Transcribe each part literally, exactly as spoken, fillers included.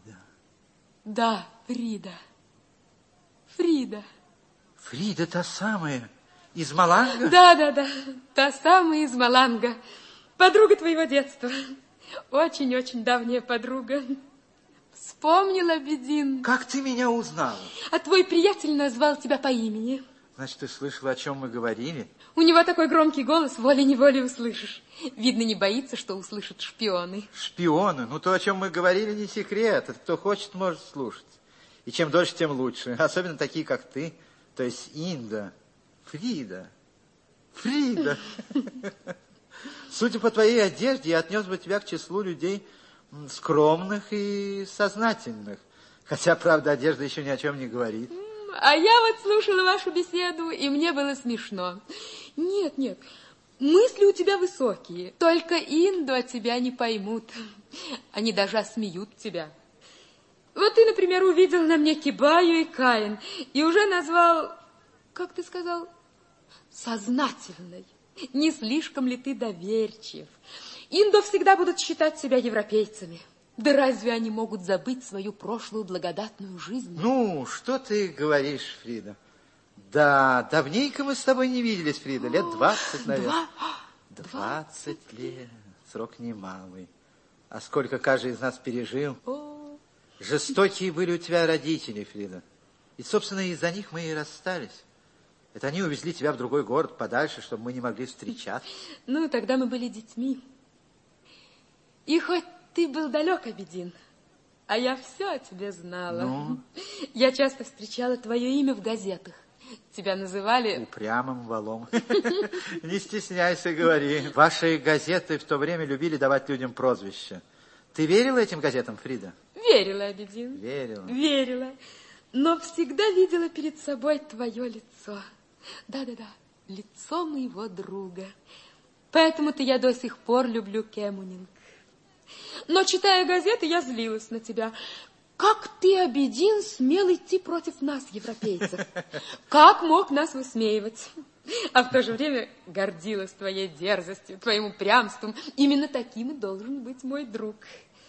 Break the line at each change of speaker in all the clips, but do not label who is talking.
Фрида.
Да, Фрида. Фрида.
Фрида та самая, из Маланга?
Да, да, да, та самая из Маланга. Подруга твоего детства. Очень-очень давняя подруга. Вспомнила, Бедин.
Как ты меня узнала?
А твой приятель назвал тебя по имени.
Значит, ты слышала, о чем мы говорили?
У него такой громкий голос, волей-неволей услышишь. Видно, не боится, что услышат шпионы.
Шпионы? Ну, то, о чем мы говорили, не секрет. Это кто хочет, может слушать. И чем дольше, тем лучше. Особенно такие, как ты. То есть Инда, Фрида, Фрида. Судя по твоей одежде, я отнес бы тебя к числу людей скромных и сознательных. Хотя, правда, одежда еще ни о чем не говорит.
А я вот слушала вашу беседу, и мне было смешно. Нет, нет, мысли у тебя высокие, только Инду от тебя не поймут. Они даже осмеют тебя. Вот ты, например, увидел на мне Кибаю и Каин, и уже назвал, как ты сказал, сознательной. Не слишком ли ты доверчив? Индо всегда будут считать себя европейцами. Да разве они могут забыть свою прошлую благодатную жизнь?
Ну, что ты говоришь, Фрида? Да, давненько мы с тобой не виделись, Фрида. Лет двадцать, наверное. Двадцать лет. Срок немалый. А сколько каждый из нас пережил.
О.
Жестокие были у тебя родители, Фрида. И, собственно, из-за них мы и расстались. Это они увезли тебя в другой город подальше, чтобы мы не могли встречаться.
Ну, тогда мы были детьми. И хоть ты был далек, Абедин, а я все о тебе знала.
Ну?
Я часто встречала твое имя в газетах. Тебя называли...
Упрямым валом. Не стесняйся, говори. Ваши газеты в то время любили давать людям прозвища. Ты верила этим газетам, Фрида?
Верила, Абедин.
Верила.
Верила. Но всегда видела перед собой твое лицо. Да-да-да, лицо моего друга. Поэтому-то я до сих пор люблю Кемунинг. Но, читая газеты, я злилась на тебя. Как ты, Абедин, смел идти против нас, европейцев? Как мог нас высмеивать? А в то же время гордилась твоей дерзостью, твоим упрямством. Именно таким и должен быть мой друг.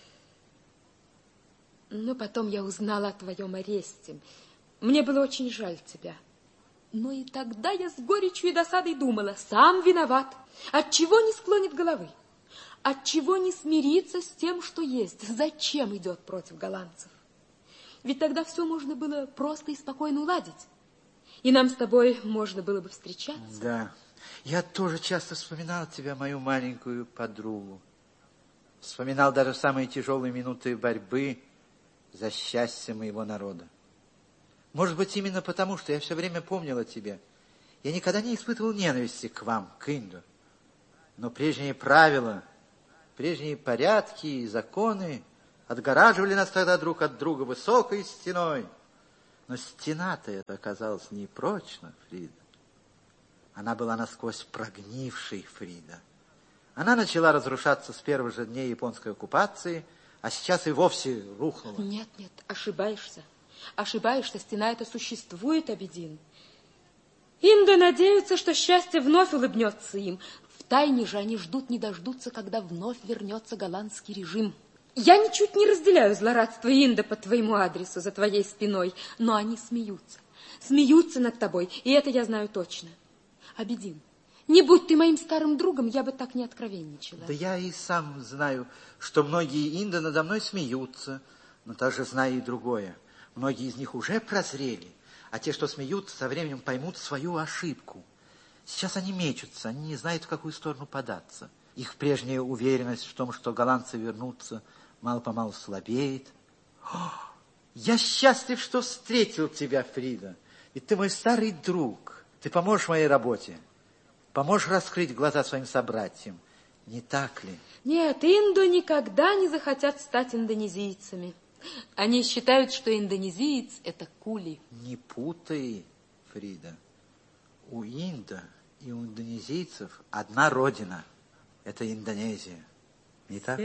Но потом я узнала о твоем аресте. Мне было очень жаль тебя. Но и тогда я с горечью и досадой думала, сам виноват. Отчего не склонит головы? Отчего не смириться с тем, что есть? Зачем идет против голландцев? Ведь тогда все можно было просто и спокойно уладить. И нам с тобой можно было бы встречаться.
Да, я тоже часто вспоминал тебя, мою маленькую подругу. Вспоминал даже самые тяжелые минуты борьбы за счастье моего народа. Может быть, именно потому, что я все время помнил о тебе. Я никогда не испытывал ненависти к вам, к Инду. Но прежние правила, прежние порядки и законы отгораживали нас тогда друг от друга высокой стеной. Но стена-то эта оказалась непрочна, Фрида. Она была насквозь прогнившей, Фрида. Она начала разрушаться с первых же дней японской оккупации, а сейчас и вовсе рухнула.
Нет, нет, ошибаешься. Ошибаешься, стена эта существует, Абедин. Инды надеются, что счастье вновь улыбнется им. Втайне же они ждут, не дождутся, когда вновь вернется голландский режим. Я ничуть не разделяю злорадство Инда по твоему адресу, за твоей спиной, но они смеются. Смеются над тобой, и это я знаю точно. Абедин, не будь ты моим старым другом, я бы так не откровенничала.
Да я и сам знаю, что многие Инды надо мной смеются, но также знаю и другое. Многие из них уже прозрели, а те, что смеются, со временем поймут свою ошибку. Сейчас они мечутся, они не знают, в какую сторону податься. Их прежняя уверенность в том, что голландцы вернутся, мало-помалу слабеет. О, я счастлив, что встретил тебя, Фрида. Ведь ты мой старый друг. Ты поможешь моей работе. Поможешь раскрыть глаза своим собратьям. Не так ли?
Нет, инду никогда не захотят стать индонезийцами. Они считают, что индонезиец – это кули.
Не путай, Фрида. У инда и у индонезийцев одна родина. Это Индонезия. Не так?